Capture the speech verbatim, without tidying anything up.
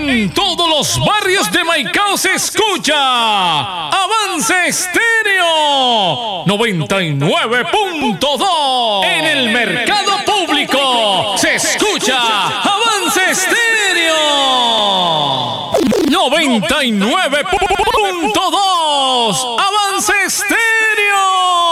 En todos los barrios de Maicao se escucha Avance Estéreo noventa y nueve punto dos. En el mercado público se escucha Avance Estéreo noventa y nueve punto dos. Avance Estéreo.